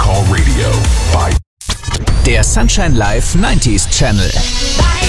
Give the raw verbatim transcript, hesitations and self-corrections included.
Call Radio by der Sunshine Live neunzig Channel.